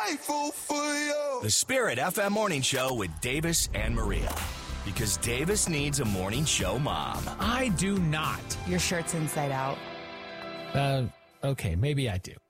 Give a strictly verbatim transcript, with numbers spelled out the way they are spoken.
grateful for you. The Spirit F M Morning Show with Davis and Maria. Because Davis needs a morning show mom. I do not. Your shirt's inside out. Uh, okay, maybe I do.